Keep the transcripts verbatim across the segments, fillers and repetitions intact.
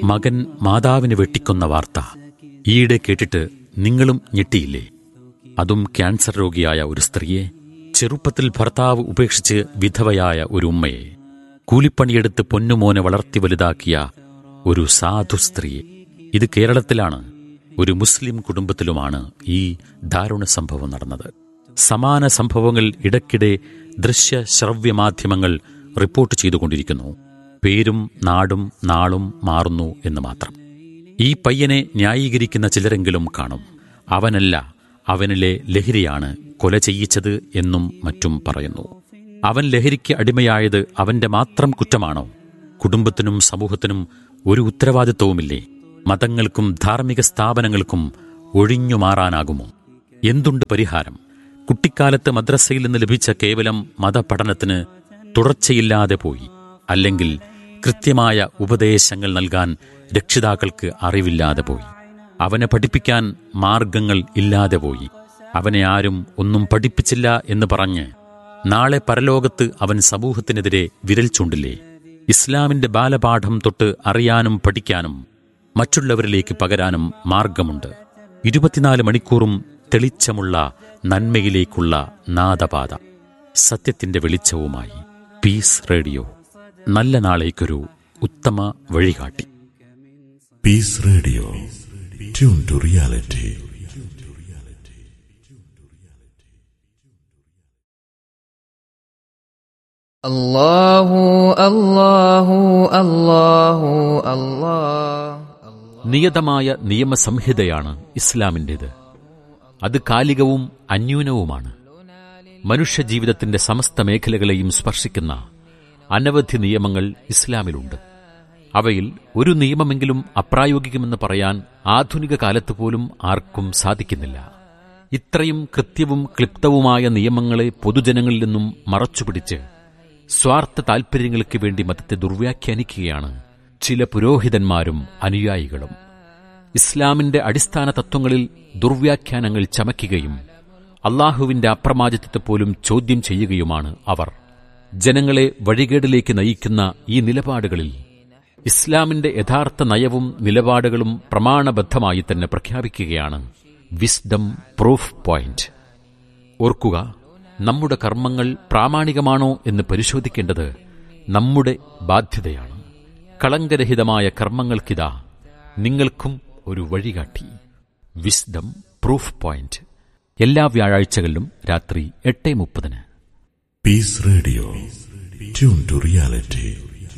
മകൻ മാതാവിനെ വെട്ടിക്കൊന്ന വാർത്ത ഈയിടെ കേട്ടിട്ട് നിങ്ങളും ഞെട്ടിയില്ലേ? അതും ക്യാൻസർ രോഗിയായ ഒരു സ്ത്രീയെ, ചെറുപ്പത്തിൽ ഭർത്താവ് ഉപേക്ഷിച്ച് വിധവയായ ഒരു ഉമ്മയെ, കൂലിപ്പണിയെടുത്ത് പൊന്നുമോനെ വളർത്തി വലുതാക്കിയ ഒരു സാധു സ്ത്രീയെ. ഇത് കേരളത്തിലാണ്, ഒരു മുസ്ലിം കുടുംബത്തിലുമാണ് ഈ ദാരുണ സംഭവം നടന്നത്. സമാന സംഭവങ്ങൾ ഇടയ്ക്കിടെ ദൃശ്യ ശ്രവ്യ മാധ്യമങ്ങൾ റിപ്പോർട്ട് ചെയ്തുകൊണ്ടിരിക്കുന്നു. പേരും നാടും നാളും മാറുന്നു എന്ന് മാത്രം. ഈ പയ്യനെ ന്യായീകരിക്കുന്ന ചിലരെങ്കിലും കാണും. അവനല്ല, അവനിലെ ലഹരിയാണ് കൊല ചെയ്യിച്ചത് എന്നും മറ്റും പറയുന്നു. അവൻ ലഹരിക്ക് അടിമയായത് അവന്റെ മാത്രം കുറ്റമാണോ? കുടുംബത്തിനും സമൂഹത്തിനും ഒരു ഉത്തരവാദിത്വവുമില്ലേ? മതങ്ങൾക്കും ധാർമ്മിക സ്ഥാപനങ്ങൾക്കും ഒഴിഞ്ഞു മാറാനാകുമോ? എന്തുണ്ട് പരിഹാരം? കുട്ടിക്കാലത്ത് മദ്രസയിൽ നിന്ന് ലഭിച്ച കേവലം മതപഠനത്തിന് തുടർച്ചയില്ലാതെ പോയി, അല്ലെങ്കിൽ കൃത്യമായ ഉപദേശങ്ങൾ നൽകാൻ രക്ഷിതാക്കൾക്ക് അറിവില്ലാതെ പോയി, അവനെ പഠിപ്പിക്കാൻ മാർഗങ്ങൾ ഇല്ലാതെ പോയി, അവനെ ആരും ഒന്നും പഠിപ്പിച്ചില്ല എന്ന് പറഞ്ഞ് നാളെ പരലോകത്ത് അവൻ സമൂഹത്തിനെതിരെ വിരൽ ചൂണ്ടില്ലേ? ഇസ്ലാമിന്റെ ബാലപാഠം തൊട്ട് അറിയാനും പഠിക്കാനും മറ്റുള്ളവരിലേക്ക് പകരാനും മാർഗമുണ്ട്. ഇരുപത്തിനാല് മണിക്കൂറും തെളിച്ചമുള്ള നന്മയിലേക്കുള്ള നാദപാത, സത്യത്തിന്റെ വെളിച്ചവുമായി പീസ് റേഡിയോ. നല്ല നാളേക്കൊരു ഉത്തമ വഴികാട്ടി. Piece radio, tune to reality. അല്ലാഹു അല്ലാഹു അല്ലാഹു അല്ലാഹ്. നിയതമായ നിയമസംഹിതയാണ് ഇസ്ലാമിൻ്റേത്. അത് കാലികവും അന്യൂനവുമാണ്. മനുഷ്യജീവിതത്തിന്റെ സമസ്ത മേഖലകളെയും സ്പർശിക്കുന്ന അനവധി നിയമങ്ങൾ ഇസ്ലാമിലുണ്ട്. അവയിൽ ഒരു നിയമമെങ്കിലും അപ്രായോഗികമെന്ന് പറയാൻ ആധുനിക കാലത്ത് പോലും ആർക്കും സാധിക്കുന്നില്ല. ഇത്രയും കൃത്യവും ക്ലിപ്തവുമായ നിയമങ്ങളെ പൊതുജനങ്ങളിൽ നിന്നും മറച്ചുപിടിച്ച് സ്വാർത്ഥ താൽപര്യങ്ങൾക്ക് വേണ്ടി മതത്തെ ദുർവ്യാഖ്യാനിക്കുകയാണ് ചില പുരോഹിതന്മാരും അനുയായികളും. ഇസ്ലാമിന്റെ അടിസ്ഥാന തത്വങ്ങളിൽ ദുർവ്യാഖ്യാനങ്ങൾ ചമയ്ക്കുകയും അള്ളാഹുവിന്റെ അപ്രമാദിത്വത്തെ പോലും ചോദ്യം ചെയ്യുകയുമാണ് അവർ. ജനങ്ങളെ വഴികേടിലേക്ക് നയിക്കുന്ന ഈ നിലപാടുകളിൽ ഇസ്ലാമിന്റെ യഥാർത്ഥ നയവും നിലപാടുകളും പ്രമാണബദ്ധമായി തന്നെ പ്രഖ്യാപിക്കുകയാണ് വിസ്ഡം പ്രൂഫ് പോയിന്റ്. ഓർക്കുക, നമ്മുടെ കർമ്മങ്ങൾ പ്രാമാണികമാണോ എന്ന് പരിശോധിക്കേണ്ടത് നമ്മുടെ ബാധ്യതയാണ്. കളങ്കരഹിതമായ കർമ്മങ്ങൾക്കിതാ നിങ്ങൾക്കും ഒരു വഴികാട്ടി. വിസ്ഡം പ്രൂഫ് പോയിന്റ് എല്ലാ വ്യാഴാഴ്ചകളിലും രാത്രി എട്ട് മുപ്പതിന്. Piece radio, tune to reality.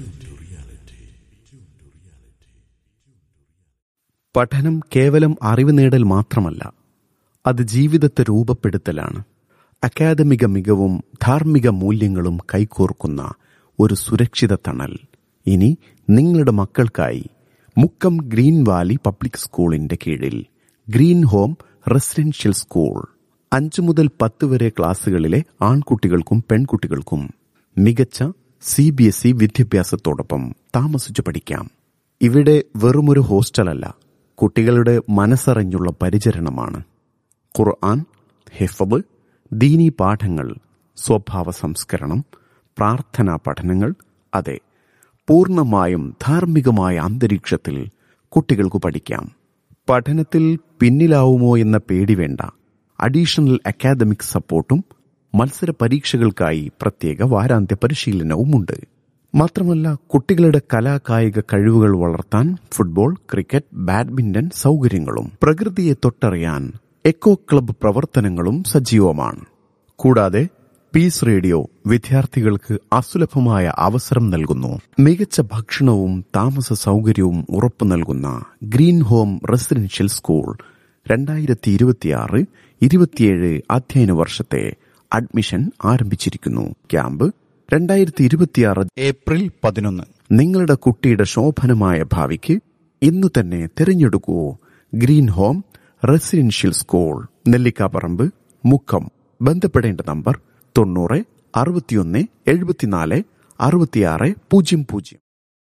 പഠനം കേവലം അറിവ് നേടൽ മാത്രമല്ല, അത് ജീവിതത്തെ രൂപപ്പെടുത്തലാണ്. അക്കാദമിക മികവും ധാർമ്മിക മൂല്യങ്ങളും കൈകോർക്കുന്ന ഒരു സുരക്ഷിത തണൽ ഇനി നിങ്ങളുടെ മക്കൾക്കായി മുക്കം ഗ്രീൻ വാലി പബ്ലിക് സ്കൂളിന്റെ കീഴിൽ ഗ്രീൻ ഹോം റെസിഡൻഷ്യൽ സ്കൂൾ. അഞ്ചു മുതൽ പത്ത് വരെ ക്ലാസുകളിലെ ആൺകുട്ടികൾക്കും പെൺകുട്ടികൾക്കും മികച്ച സി ബി എസ് ഇ വിദ്യാഭ്യാസത്തോടൊപ്പം താമസിച്ചു പഠിക്കാം. ഇവിടെ വെറുമൊരു ഹോസ്റ്റലല്ല, കുട്ടികളുടെ മനസ്സറിഞ്ഞുള്ള പരിചരണമാണ്. ഖുർആൻ, ഹിഫ്ള്, ദീനീ പാഠങ്ങൾ, സ്വഭാവ സംസ്കരണം, പ്രാർത്ഥനാ പഠനങ്ങൾ. അതെ, പൂർണ്ണമായും ധാർമ്മികമായ അന്തരീക്ഷത്തിൽ കുട്ടികൾക്ക് പഠിക്കാം. പഠനത്തിൽ പിന്നിലാവുമോ എന്ന പേടി വേണ്ട. അഡീഷണൽ അക്കാദമിക് സപ്പോർട്ടും മത്സര പരീക്ഷകൾക്കായി പ്രത്യേക വാരാന്ത്യ പരിശീലനവുമുണ്ട്. മാത്രമല്ല, കുട്ടികളുടെ കലാകായിക കഴിവുകൾ വളർത്താൻ ഫുട്ബോൾ, ക്രിക്കറ്റ്, ബാഡ്മിന്റൺ സൗകര്യങ്ങളും പ്രകൃതിയെ തൊട്ടറിയാൻ എക്കോ ക്ലബ്ബ് പ്രവർത്തനങ്ങളും സജീവമാണ്. കൂടാതെ പീസ് റേഡിയോ വിദ്യാർത്ഥികൾക്ക് അസുലഭമായ അവസരം നൽകുന്നു. മികച്ച ഭക്ഷണവും താമസ സൗകര്യവും ഉറപ്പു നൽകുന്ന ഗ്രീൻ ഹോം റെസിഡൻഷ്യൽ സ്കൂൾ രണ്ടായിരത്തി ഇരുപത്തിയാറ് ഇരുപത്തിയേഴ് അധ്യയന വർഷത്തെ അഡ്മിഷൻ ആരംഭിച്ചിരിക്കുന്നു. ക്യാമ്പ് രണ്ടായിരത്തി ഇരുപത്തിയാറ് ഏപ്രിൽ പതിനൊന്ന്. നിങ്ങളുടെ കുട്ടിയുടെ ശോഭനമായ ഭാവിക്ക് ഇന്നു തന്നെ തിരഞ്ഞെടുക്കൂ green home residential school, Nellikkaparamba, Mukkam. ബന്ധപ്പെടേണ്ട നമ്പർ തൊണ്ണൂറ് അറുപത്തിയൊന്ന് എഴുപത്തിനാല് അറുപത്തിയാറ് പൂജ്യം പൂജ്യം.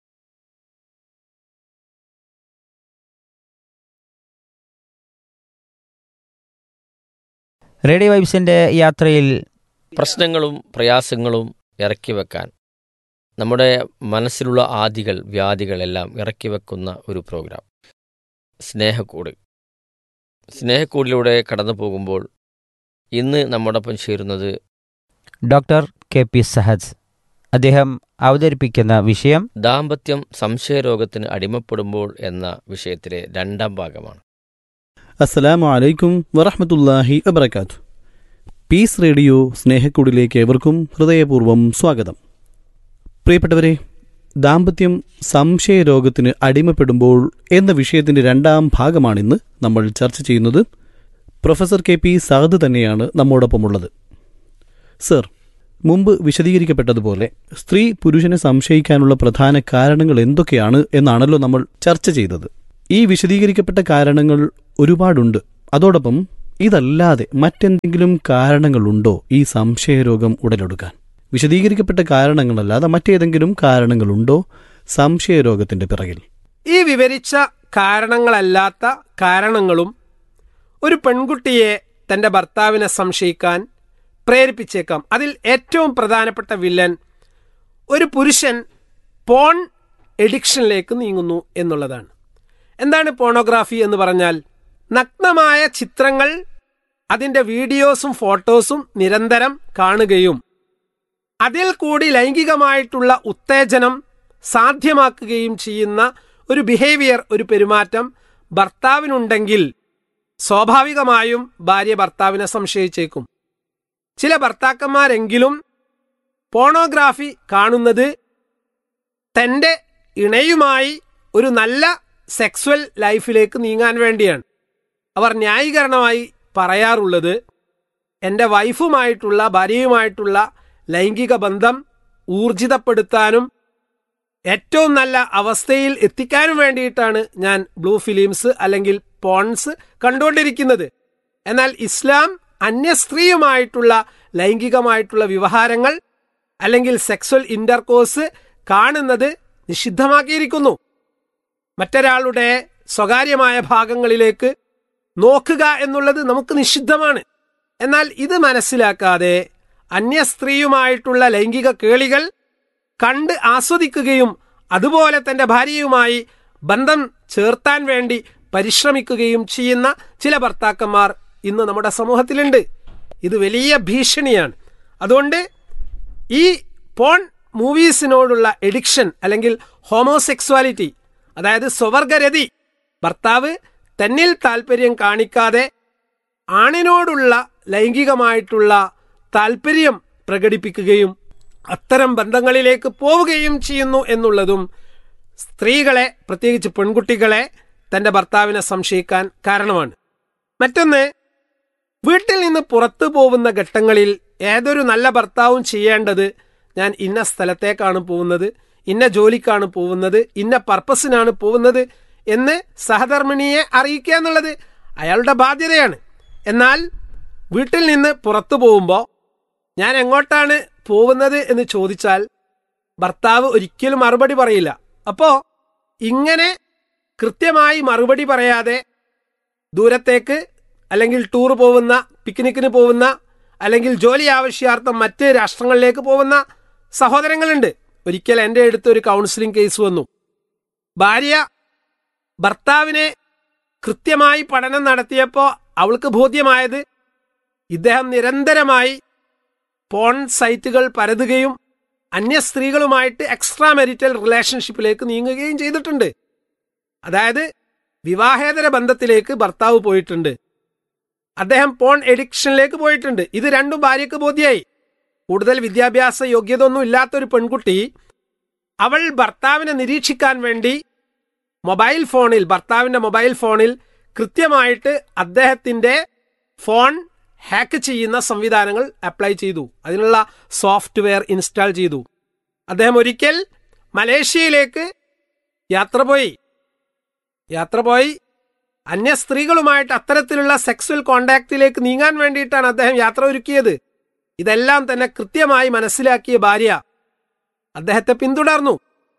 റേഡിയോ വൈബ്സിന്റെ യാത്രയിൽ പ്രശ്നങ്ങളും പ്രയാസങ്ങളും ഇറക്കി വെക്കാൻ നമ്മുടെ മനസ്സിലുള്ള ആദികൾ വ്യാധികളെല്ലാം ഇറക്കി വെക്കുന്ന ഒരു പ്രോഗ്രാം സ്നേഹക്കൂട്. സ്നേഹക്കൂടിലൂടെ കടന്നു പോകുമ്പോൾ ഇന്ന് നമ്മോടൊപ്പം ചേരുന്നത് ഡോക്ടർ കെ പി സഹദ്. അദ്ദേഹം അവതരിപ്പിക്കുന്ന വിഷയം ദാമ്പത്യം സംശയരോഗത്തിന് അടിമപ്പെടുമ്പോൾ എന്ന വിഷയത്തിലെ രണ്ടാം ഭാഗമാണ്. അസ്സലാമു അലൈക്കും വറഹ്മത്തുള്ളാഹി വബറകാതുഹു. പീസ് റേഡിയോ സ്നേഹക്കൂടിലേക്ക് ഏവർക്കും ഹൃദയപൂർവ്വം സ്വാഗതം. പ്രിയപ്പെട്ടവരെ, ദാമ്പത്യം സംശയരോഗത്തിന് അടിമപ്പെടുമ്പോൾ എന്ന വിഷയത്തിൻ്റെ രണ്ടാം ഭാഗമാണിന്ന് നമ്മൾ ചർച്ച ചെയ്യുന്നത്. പ്രൊഫസർ കെ പി സഅദ് തന്നെയാണ് നമ്മോടൊപ്പമുള്ളത്. സർ, മുമ്പ് വിശദീകരിക്കപ്പെട്ടതുപോലെ സ്ത്രീ പുരുഷനെ സംശയിക്കാനുള്ള പ്രധാന കാരണങ്ങൾ എന്തൊക്കെയാണ് എന്നാണല്ലോ നമ്മൾ ചർച്ച ചെയ്തത്. ഈ വിശദീകരിക്കപ്പെട്ട കാരണങ്ങൾ ഒരുപാടുണ്ട്. അതോടൊപ്പം ഇതല്ലാതെ മറ്റെന്തെങ്കിലും കാരണങ്ങളുണ്ടോ ഈ സംശയരോഗം ഉടലെടുക്കാൻ? വിശദീകരിക്കപ്പെട്ട കാരണങ്ങളല്ലാതെ മറ്റേതെങ്കിലും കാരണങ്ങളുണ്ടോ സംശയരോഗത്തിന്റെ പിറകിൽ? ഈ വിവരിച്ച കാരണങ്ങളല്ലാത്ത കാരണങ്ങളും ഒരു പെൺകുട്ടിയെ തന്റെ ഭർത്താവിനെ സംശയിക്കാൻ പ്രേരിപ്പിച്ചേക്കാം. അതിൽ ഏറ്റവും പ്രധാനപ്പെട്ട വില്ലൻ ഒരു പുരുഷൻ പോൺ എഡിക്ഷനിലേക്ക് നീങ്ങുന്നു എന്നുള്ളതാണ്. എന്താണ് പോണോഗ്രാഫി എന്ന് പറഞ്ഞാൽ? നഗ്നമായ ചിത്രങ്ങൾ, അതിൻ്റെ വീഡിയോസും ഫോട്ടോസും നിരന്തരം കാണുകയും അതിൽ കൂടി ലൈംഗികമായിട്ടുള്ള ഉത്തേജനം സാധ്യമാക്കുകയും ചെയ്യുന്ന ഒരു ബിഹേവിയർ, ഒരു പെരുമാറ്റം ഭർത്താവിനുണ്ടെങ്കിൽ സ്വാഭാവികമായും ഭാര്യ ഭർത്താവിനെ സംശയിച്ചേക്കും. ചില ഭർത്താക്കന്മാരെങ്കിലും പോണോഗ്രാഫി കാണുന്നത് തൻ്റെ ഇണയുമായി ഒരു നല്ല സെക്സ്വൽ ലൈഫിലേക്ക് നീങ്ങാൻ വേണ്ടിയാണ്. അവർ ന്യായീകരണമായി പറയാറുള്ളത് എൻ്റെ വൈഫുമായിട്ടുള്ള ഭാര്യയുമായിട്ടുള്ള ലൈംഗിക ബന്ധം ഊർജിതപ്പെടുത്താനും ഏറ്റവും നല്ല അവസ്ഥയിൽ എത്തിക്കാനും വേണ്ടിയിട്ടാണ് ഞാൻ ബ്ലൂ ഫിലിംസ് അല്ലെങ്കിൽ പോൺസ് കണ്ടുകൊണ്ടിരിക്കുന്നത്. എന്നാൽ ഇസ്ലാം അന്യ സ്ത്രീയുമായിട്ടുള്ള ലൈംഗികമായിട്ടുള്ള വ്യവഹാരങ്ങൾ അല്ലെങ്കിൽ സെക്സ്വൽ ഇന്റർകോഴ്സ് കാണുന്നത് നിഷിദ്ധമാക്കിയിരിക്കുന്നു. മറ്റൊരാളുടെ സ്വകാര്യമായ ഭാഗങ്ങളിലേക്ക് നോക്കുക എന്നുള്ളത് നമുക്ക് നിഷിദ്ധമാണ്. എന്നാൽ ഇത് മനസ്സിലാക്കാതെ അന്യ സ്ത്രീയുമായിട്ടുള്ള ലൈംഗിക കേളികൾ കണ്ട് ആസ്വദിക്കുകയും അതുപോലെ തൻ്റെ ഭാര്യയുമായി ബന്ധം ചേർത്താൻ വേണ്ടി പരിശ്രമിക്കുകയും ചെയ്യുന്ന ചില ഭർത്താക്കന്മാർ ഇന്ന് നമ്മുടെ സമൂഹത്തിലുണ്ട്. ഇത് വലിയ ഭീഷണിയാണ്. അതുകൊണ്ട് ഈ പോൺ മൂവീസിനോടുള്ള എഡിക്ഷൻ അല്ലെങ്കിൽ ഹോമോസെക്സ്വാലിറ്റി, അതായത് സ്വവർഗരതി, ഭർത്താവ് തന്നിൽ താല്പര്യം കാണിക്കാതെ ആണിനോടുള്ള ലൈംഗികമായിട്ടുള്ള താല്പര്യം പ്രകടിപ്പിക്കുകയും അത്തരം ബന്ധങ്ങളിലേക്ക് പോവുകയും ചെയ്യുന്നു എന്നുള്ളതും സ്ത്രീകളെ, പ്രത്യേകിച്ച് പെൺകുട്ടികളെ, തൻ്റെ ഭർത്താവിനെ സംശയിക്കാൻ കാരണമാണ്. മറ്റൊന്ന്, വീട്ടിൽ നിന്ന് പുറത്തു പോകുന്ന ഘട്ടങ്ങളിൽ ഏതൊരു നല്ല ഭർത്താവും ചെയ്യേണ്ടത്, ഞാൻ ഇന്ന സ്ഥലത്തേക്കാണ് പോകുന്നത്, ഇന്ന ജോലിക്കാണ് പോകുന്നത്, ഇന്ന പർപ്പസിനാണ് പോകുന്നത് എന്ന് സഹധർമ്മിണിയെ അറിയിക്കുക എന്നുള്ളത് അയാളുടെ ബാധ്യതയാണ്. എന്നാൽ വീട്ടിൽ നിന്ന് പുറത്തു പോകുമ്പോൾ ഞാൻ എങ്ങോട്ടാണ് പോകുന്നത് എന്ന് ചോദിച്ചാൽ ഭർത്താവ് ഒരിക്കലും മറുപടി പറയില്ല. അപ്പോൾ ഇങ്ങനെ കൃത്യമായി മറുപടി പറയാതെ ദൂരത്തേക്ക് അല്ലെങ്കിൽ ടൂർ പോകുന്ന, പിക്നിക്കിന് പോകുന്ന, അല്ലെങ്കിൽ ജോലി ആവശ്യാർത്ഥം മറ്റ് രാഷ്ട്രങ്ങളിലേക്ക് പോകുന്ന സഹോദരങ്ങളുണ്ട്. ഒരിക്കൽ എൻ്റെ അടുത്ത് ഒരു കൗൺസിലിംഗ് കേസ് വന്നു. ഭാര്യ ഭർത്താവിനെ കൃത്യമായി പഠനം നടത്തിയപ്പോൾ അവൾക്ക് ബോധ്യമായത് ഇദ്ദേഹം നിരന്തരമായി പോൺ സൈറ്റുകൾ പരതുകയും അന്യ സ്ത്രീകളുമായിട്ട് എക്സ്ട്രാ മെരിറ്റൽ റിലേഷൻഷിപ്പിലേക്ക് നീങ്ങുകയും ചെയ്തിട്ടുണ്ട്. അതായത് വിവാഹേതര ബന്ധത്തിലേക്ക് ഭർത്താവ് പോയിട്ടുണ്ട്, അദ്ദേഹം പോൺ എഡിക്ഷനിലേക്ക് പോയിട്ടുണ്ട്. ഇത് രണ്ടും ഭാര്യയ്ക്ക് ബോധ്യമായി. കൂടുതൽ വിദ്യാഭ്യാസ യോഗ്യത ഒന്നും ഇല്ലാത്തൊരു പെൺകുട്ടി, അവൾ ഭർത്താവിനെ നിരീക്ഷിക്കാൻ വേണ്ടി മൊബൈൽ ഫോണിൽ, ഭർത്താവിൻ്റെ മൊബൈൽ ഫോണിൽ കൃത്യമായിട്ട് അദ്ദേഹത്തിൻ്റെ ഫോൺ ഹാക്ക് ചെയ്യുന്ന സംവിധാനങ്ങൾ അപ്ലൈ ചെയ്തു, അതിനുള്ള സോഫ്റ്റ്വെയർ ഇൻസ്റ്റാൾ ചെയ്തു. അദ്ദേഹം ഒരിക്കൽ മലേഷ്യയിലേക്ക് യാത്ര പോയി യാത്ര പോയി അന്യ സ്ത്രീകളുമായിട്ട് അത്തരത്തിലുള്ള സെക്സ്വൽ കോണ്ടാക്റ്റിലേക്ക് നീങ്ങാൻ വേണ്ടിയിട്ടാണ് അദ്ദേഹം യാത്ര ഒരുക്കിയത്. ഇതെല്ലാം തന്നെ കൃത്യമായി മനസ്സിലാക്കിയ ഭാര്യ അദ്ദേഹത്തെ പിന്തുടർന്നു.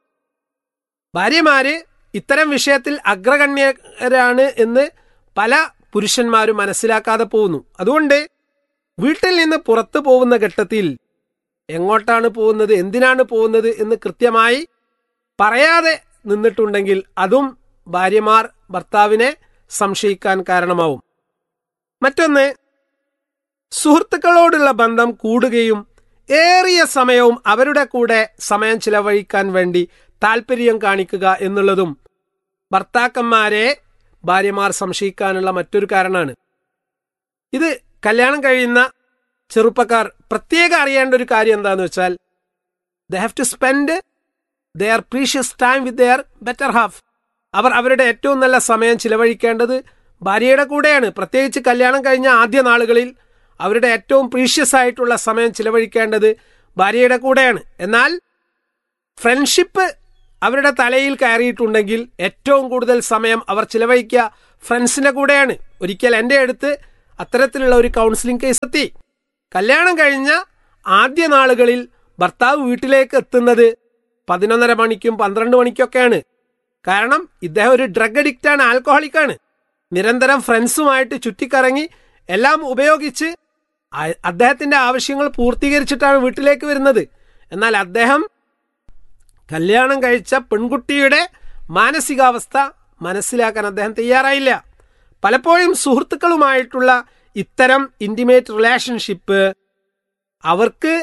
ഭാര്യമാര് ഇത്തരം വിഷയത്തിൽ അഗ്രഗണ്യരാണ് എന്ന് പല പുരുഷന്മാരും മനസ്സിലാക്കാതെ പോകുന്നു. അതുകൊണ്ട് വീട്ടിൽ നിന്ന് പുറത്തു പോകുന്ന ഘട്ടത്തിൽ എങ്ങോട്ടാണ് പോകുന്നത്, എന്തിനാണ് പോകുന്നത് എന്ന് കൃത്യമായി പറയാതെ നിന്നിട്ടുണ്ടെങ്കിൽ അതും ഭാര്യമാർ ഭർത്താവിനെ സംശയിക്കാൻ കാരണമാവും. മറ്റൊന്ന്, സുഹൃത്തുക്കളോടുള്ള ബന്ധം കൂടുകയും ഏറിയ സമയവും അവരുടെ കൂടെ സമയം ചിലവഴിക്കാൻ വേണ്ടി താല്പര്യം കാണിക്കുക എന്നുള്ളതും ഭർത്താക്കന്മാരെ ഭാര്യമാർ സംശയിക്കാനുള്ള മറ്റൊരു കാരണമാണ്. ഇത് കല്യാണം കഴിയുന്ന ചെറുപ്പക്കാർ പ്രത്യേകം അറിയേണ്ട ഒരു കാര്യം എന്താണെന്ന് വെച്ചാൽ, they have to spend there precious time with their better half. അവർ അവരുടെ ഏറ്റവും നല്ല സമയം ചിലവഴിക്കേണ്ടത് ഭാര്യയുടെ കൂടെയാണ്. പ്രത്യേകിച്ച് കല്യാണം കഴിഞ്ഞ ആദ്യ നാളുകളിൽ അവരുടെ ഏറ്റവും പ്രീഷ്യസ് ആയിട്ടുള്ള സമയം ചിലവഴിക്കേണ്ടത് ഭാര്യയുടെ കൂടെയാണ്. എന്നാൽ ഫ്രണ്ട്ഷിപ്പ് അവരുടെ തലയിൽ കയറിയിട്ടുണ്ടെങ്കിൽ ഏറ്റവും കൂടുതൽ സമയം അവർ ചിലവഴിക്കുക ഫ്രണ്ട്സിന്റെ കൂടെയാണ്. ഒരിക്കൽ എൻ്റെ അടുത്ത് അത്തരത്തിലുള്ള ഒരു കൗൺസിലിംഗ് കേസ് എത്തി. കല്യാണം കഴിഞ്ഞ ആദ്യ നാളുകളിൽ ഭർത്താവ് വീട്ടിലേക്ക് എത്തുന്നത് പതിനൊന്നര മണിക്കും പന്ത്രണ്ട് മണിക്കൊക്കെയാണ്. കാരണം ഇദ്ദേഹം ഒരു ഡ്രഗ് അഡിക്റ്റാണ്, ആൽക്കഹോളിക്കാണ്. നിരന്തരം ഫ്രണ്ട്സുമായിട്ട് ചുറ്റിക്കറങ്ങി എല്ലാം ഉപയോഗിച്ച് അദ്ദേഹത്തിന്റെ ആവശ്യങ്ങൾ പൂർത്തീകരിച്ചിട്ടാണ് വീട്ടിലേക്ക് വരുന്നത്. എന്നാൽ അദ്ദേഹം കല്യാണം കഴിച്ച പെൺകുട്ടിയുടെ മാനസികാവസ്ഥ മനസ്സിലാക്കാൻ അദ്ദേഹം തയ്യാറായില്ല. പലപ്പോഴും സുഹൃത്തുക്കളുമായിട്ടുള്ള ഇത്തരം ഇന്റിമേറ്റ് റിലേഷൻഷിപ്പ് അവർക്ക്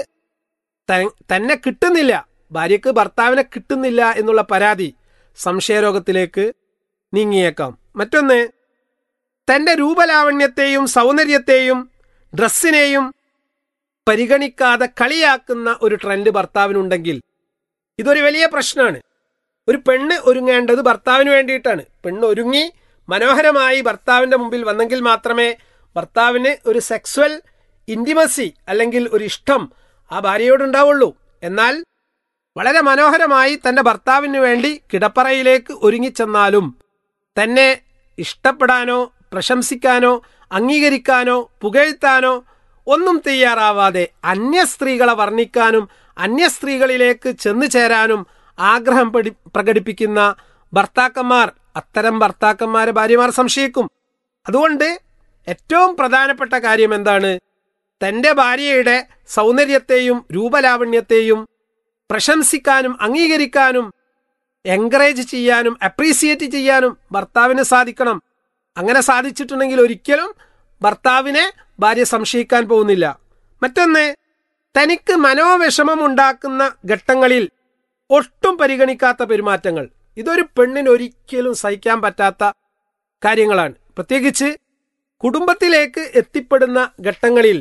തന്നെ കിട്ടുന്നില്ല, ഭാര്യക്ക് ഭർത്താവിനെ കിട്ടുന്നില്ല എന്നുള്ള പരാതി സംശയരോഗത്തിലേക്ക് നീങ്ങിയേക്കാം. മറ്റൊന്ന്, തന്റെ രൂപലാവണ്യത്തെയും സൗന്ദര്യത്തെയും ഡ്രസ്സിനെയും പരിഗണിക്കാതെ കളിയാക്കുന്ന ഒരു ട്രെൻഡ് ഭർത്താവിനുണ്ടെങ്കിൽ ഇതൊരു വലിയ പ്രശ്നമാണ്. ഒരു പെണ്ണ് ഒരുങ്ങേണ്ടത് ഭർത്താവിന് വേണ്ടിയിട്ടാണ്. പെണ്ണ് ഒരുങ്ങി മനോഹരമായി ഭർത്താവിന്റെ മുമ്പിൽ വന്നെങ്കിൽ മാത്രമേ ഭർത്താവിന് ഒരു സെക്സ്വൽ ഇന്റിമസി അല്ലെങ്കിൽ ഒരു ഇഷ്ടം ആ ഭാര്യയോടുണ്ടാവുള്ളൂ. എന്നാൽ വളരെ മനോഹരമായി തന്റെ ഭർത്താവിന് വേണ്ടി കിടപ്പറയിലേക്ക് ഒരുങ്ങിച്ചെന്നാലും തന്നെ ഇഷ്ടപ്പെടാനോ പ്രശംസിക്കാനോ അംഗീകരിക്കാനോ പുകഴ്ത്താനോ ഒന്നും തയ്യാറാവാതെ അന്യ സ്ത്രീകളെ വർണ്ണിക്കാനും അന്യ സ്ത്രീകളിലേക്ക് ചെന്നു ചേരാനും ആഗ്രഹം പ്രകടിപ്പിക്കുന്ന ഭർത്താക്കന്മാർ, അത്തരം ഭർത്താക്കന്മാരെ ഭാര്യമാർ സംശയിക്കും. അതുകൊണ്ട് ഏറ്റവും പ്രധാനപ്പെട്ട കാര്യം എന്താണ്? തന്റെ ഭാര്യയുടെ സൗന്ദര്യത്തെയും രൂപലാവണ്യത്തെയും പ്രശംസിക്കാനും അംഗീകരിക്കാനും എൻകറേജ് ചെയ്യാനും അപ്രീസിയേറ്റ് ചെയ്യാനും ഭർത്താവിന് സാധിക്കണം. അങ്ങനെ സാധിച്ചിട്ടുണ്ടെങ്കിൽ ഒരിക്കലും ഭർത്താവിനെ ഭാര്യ സംശയിക്കാൻ പോകുന്നില്ല. മറ്റൊന്ന്, തനിക്ക് മനോവിഷമം ഉണ്ടാക്കുന്ന ഘട്ടങ്ങളിൽ ഒട്ടും പരിഗണിക്കാത്ത പെരുമാറ്റങ്ങൾ. ഇതൊരു പെണ്ണിന് ഒരിക്കലും സഹിക്കാൻ പറ്റാത്ത കാര്യങ്ങളാണ്. പ്രത്യേകിച്ച് കുടുംബത്തിലേക്ക് എത്തിപ്പെടുന്ന ഘട്ടങ്ങളിൽ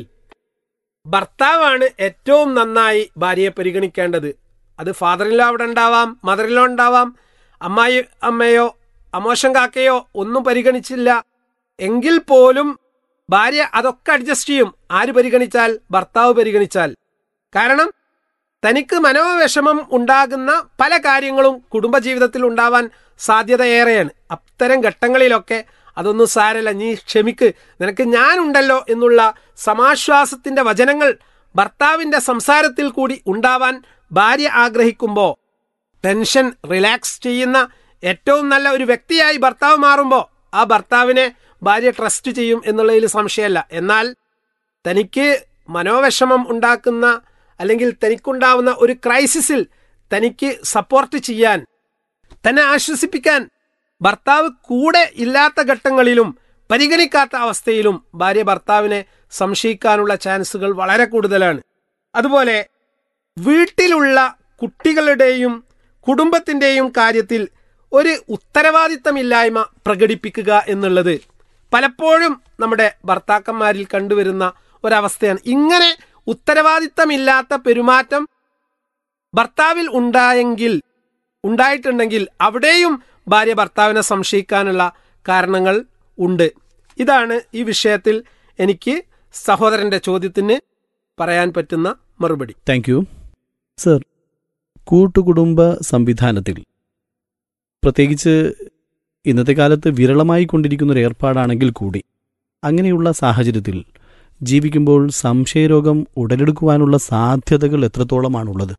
ഭർത്താവാണ് ഏറ്റവും നന്നായി ഭാര്യയെ പരിഗണിക്കേണ്ടത്. അത് ഫാദറിലോ അവിടെ ഉണ്ടാവാം, മദറിലോ ഉണ്ടാവാം, അമ്മായി അമ്മയോ അമോശം കാക്കയോ ഒന്നും പരിഗണിച്ചില്ല എങ്കിൽ പോലും ഭാര്യ അതൊക്കെ അഡ്ജസ്റ്റ് ചെയ്യും. ആര് പരിഗണിച്ചാൽ? ഭർത്താവ് പരിഗണിച്ചാൽ. കാരണം തനിക്ക് മനോവിഷമം ഉണ്ടാകുന്ന പല കാര്യങ്ങളും കുടുംബജീവിതത്തിൽ ഉണ്ടാവാൻ സാധ്യത ഏറെയാണ്. അത്തരം ഘട്ടങ്ങളിലൊക്കെ അതൊന്നും സാരല്ല, നീ ക്ഷമിക്ക്, നിനക്ക് ഞാനുണ്ടല്ലോ എന്നുള്ള സമാശ്വാസത്തിന്റെ വചനങ്ങൾ ഭർത്താവിന്റെ സംസാരത്തിൽ കൂടി ഉണ്ടാവാൻ ഭാര്യ ആഗ്രഹിക്കുമ്പോൾ ടെൻഷൻ റിലാക്സ് ചെയ്യുന്ന ഏറ്റവും നല്ല ഒരു വ്യക്തിയായി ഭർത്താവ് മാറുമ്പോൾ ആ ഭർത്താവിനെ ഭാര്യ ട്രസ്റ്റ് ചെയ്യും എന്നുള്ളതിൽ സംശയമല്ല. എന്നാൽ തനിക്ക് മനോവിഷമം ഉണ്ടാക്കുന്ന അല്ലെങ്കിൽ തനിക്കുണ്ടാവുന്ന ഒരു ക്രൈസിസിൽ തനിക്ക് സപ്പോർട്ട് ചെയ്യാൻ, തന്നെ ആശ്വസിപ്പിക്കാൻ ഭർത്താവ് കൂടെ ഇല്ലാത്ത ഘട്ടങ്ങളിലും പരിഗണിക്കാത്ത അവസ്ഥയിലും ഭാര്യ ഭർത്താവിനെ സംശയിക്കാനുള്ള ചാൻസുകൾ വളരെ കൂടുതലാണ്. അതുപോലെ വീട്ടിലുള്ള കുട്ടികളുടെയും കുടുംബത്തിൻ്റെയും കാര്യത്തിൽ ഒരു ഉത്തരവാദിത്തമില്ലായ്മ പ്രകടിപ്പിക്കുക എന്നുള്ളത് പലപ്പോഴും നമ്മുടെ ഭർത്താക്കന്മാരിൽ കണ്ടുവരുന്ന ഒരവസ്ഥയാണ്. ഇങ്ങനെ ഉത്തരവാദിത്തമില്ലാത്ത പെരുമാറ്റം ഭർത്താവിൽ ഉണ്ടായെങ്കിൽ ഉണ്ടായിട്ടുണ്ടെങ്കിൽ അവിടെയും ഭാര്യ ഭർത്താവിനെ സംശയിക്കാനുള്ള കാരണങ്ങൾ ഉണ്ട്. ഇതാണ് ഈ വിഷയത്തിൽ എനിക്ക് സഹോദരന്റെ ചോദ്യത്തിന് പറയാൻ പറ്റുന്ന മറുപടി. Thank you sir. കൂട്ടുകുടുംബ സംവിധാനത്തിൽ പ്രത്യേകിച്ച് ഇന്നത്തെ കാലത്ത് വിരളമായി കൊണ്ടിരിക്കുന്ന ഒരു ഏർപ്പാടാണെങ്കിൽ കൂടി അങ്ങനെയുള്ള സാഹചര്യത്തിൽ ജീവിക്കുമ്പോൾ സംശയരോഗം ഉടലെടുക്കുവാനുള്ള സാധ്യതകൾ എത്രത്തോളമാണുള്ളത്?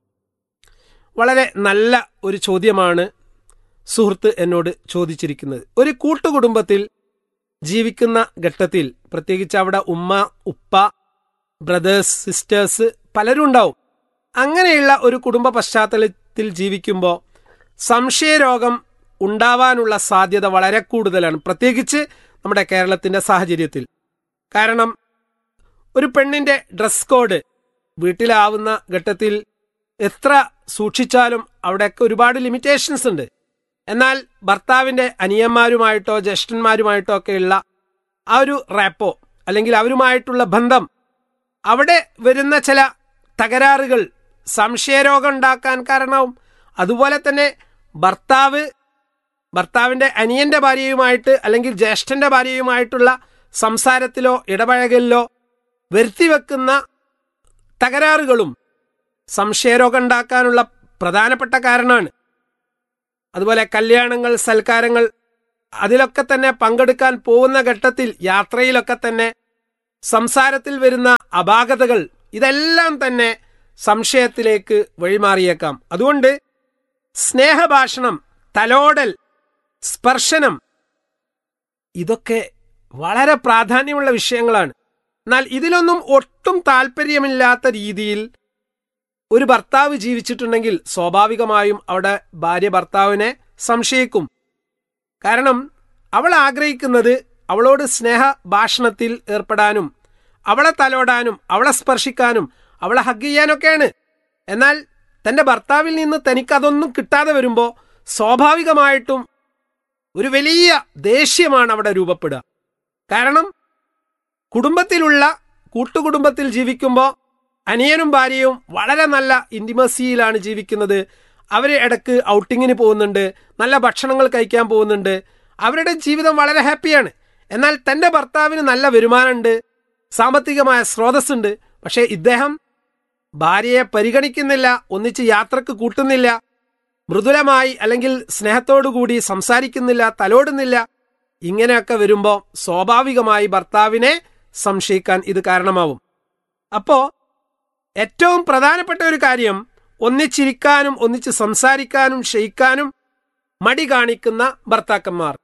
വളരെ നല്ല ഒരു ചോദ്യമാണ് സുഹൃത്ത് എന്നോട് ചോദിച്ചിരിക്കുന്നത്. ഒരു കൂട്ടുകുടുംബത്തിൽ ജീവിക്കുന്ന ഘട്ടത്തിൽ പ്രത്യേകിച്ച് അവിടെ ഉമ്മ, ഉപ്പ, ബ്രദേഴ്സ്, സിസ്റ്റേഴ്സ് പലരും ഉണ്ടാവും. അങ്ങനെയുള്ള ഒരു കുടുംബ പശ്ചാത്തലത്തിൽ ജീവിക്കുമ്പോൾ സംശയരോഗം ഉണ്ടാവാനുള്ള സാധ്യത വളരെ കൂടുതലാണ്, പ്രത്യേകിച്ച് നമ്മുടെ കേരളത്തിൻ്റെ സാഹചര്യത്തിൽ. കാരണം ഒരു പെണ്ണിൻ്റെ ഡ്രസ് കോഡ് വീട്ടിലാവുന്ന ഘട്ടത്തിൽ എത്ര സൂക്ഷിച്ചാലും അവിടെയൊക്കെ ഒരുപാട് ലിമിറ്റേഷൻസ് ഉണ്ട്. എന്നാൽ ഭർത്താവിൻ്റെ അനിയന്മാരുമായിട്ടോ ജ്യേഷ്ഠന്മാരുമായിട്ടോ ഒക്കെയുള്ള ആ ഒരു റാപ്പോ അല്ലെങ്കിൽ അവരുമായിട്ടുള്ള ബന്ധം, അവിടെ വരുന്ന ചില തകരാറുകൾ സംശയരോഗം ഉണ്ടാക്കാൻ കാരണവും. അതുപോലെ തന്നെ ഭർത്താവ് ഭർത്താവിൻ്റെ അനിയൻ്റെ ഭാര്യയുമായിട്ട് അല്ലെങ്കിൽ ജ്യേഷ്ഠൻ്റെ ഭാര്യയുമായിട്ടുള്ള സംസാരത്തിലോ ഇടപഴകലിലോ വരുത്തിവെക്കുന്ന തകരാറുകളും സംശയരോഗം ഉണ്ടാക്കാനുള്ള പ്രധാനപ്പെട്ട കാരണമാണ്. അതുപോലെ കല്യാണങ്ങൾ, സൽക്കാരങ്ങൾ, അതിലൊക്കെ തന്നെ പങ്കെടുക്കാൻ പോകുന്ന ഘട്ടത്തിൽ യാത്രയിലൊക്കെ തന്നെ സംസാരത്തിൽ വരുന്ന അപാകതകൾ, ഇതെല്ലാം തന്നെ സംശയത്തിലേക്ക് വഴിമാറിയേക്കാം. അതുകൊണ്ട് സ്നേഹഭാഷണം, തലോടൽ, സ്പർശനം, ഇതൊക്കെ വളരെ പ്രാധാന്യമുള്ള വിഷയങ്ങളാണ്. എന്നാൽ ഇതിലൊന്നും ഒട്ടും താല്പര്യമില്ലാത്ത രീതിയിൽ ഒരു ഭർത്താവ് ജീവിച്ചിട്ടുണ്ടെങ്കിൽ സ്വാഭാവികമായും അവിടെ ഭാര്യ ഭർത്താവിനെ സംശയിക്കും. കാരണം അവൾ ആഗ്രഹിക്കുന്നത് അവളോട് സ്നേഹ ഭാഷണത്തിൽ ഏർപ്പെടാനും അവളെ തലോടാനും അവളെ സ്പർശിക്കാനും അവളെ ഹഗ് ചെയ്യാനൊക്കെയാണ്. എന്നാൽ തൻ്റെ ഭർത്താവിൽ നിന്ന് തനിക്കതൊന്നും കിട്ടാതെ വരുമ്പോൾ സ്വാഭാവികമായിട്ടും ഒരു വലിയ ദേഷ്യമാണ് അവിടെ രൂപപ്പെടുക. കാരണം കുടുംബത്തിലുള്ള കൂട്ടുകുടുംബത്തിൽ ജീവിക്കുമ്പോൾ അനിയനും ഭാര്യയും വളരെ നല്ല ഇൻറ്റിമസിയിലാണ് ജീവിക്കുന്നത്. അവർ ഇടയ്ക്ക് ഔട്ടിങ്ങിന് പോകുന്നുണ്ട്, നല്ല ഭക്ഷണങ്ങൾ കഴിക്കാൻ പോകുന്നുണ്ട്, അവരുടെ ജീവിതം വളരെ ഹാപ്പിയാണ്. എന്നാൽ തൻ്റെ ഭർത്താവിന് നല്ല വരുമാനമുണ്ട്, സാമ്പത്തികമായ സ്രോതസ്സുണ്ട്. പക്ഷേ ഇദ്ദേഹം ഭാര്യയെ പരിഗണിക്കുന്നില്ല, ഒന്നിച്ച് യാത്രക്ക് കൂട്ടുന്നില്ല, മൃദുലമായി അല്ലെങ്കിൽ സ്നേഹത്തോടുകൂടി സംസാരിക്കുന്നില്ല, തലോടുന്നില്ല. ഇങ്ങനെയൊക്കെ വരുമ്പോൾ സ്വാഭാവികമായി ഭർത്താവിനെ സംശയിക്കാൻ ഇത് കാരണമാവും. അപ്പോൾ ഏറ്റവും പ്രധാനപ്പെട്ട ഒരു കാര്യം, ഒന്നിച്ചിരിക്കാനും ഒന്നിച്ച് സംസാരിക്കാനും ക്ഷയിക്കാനും മടി കാണിക്കുന്ന ഭർത്താക്കന്മാർ,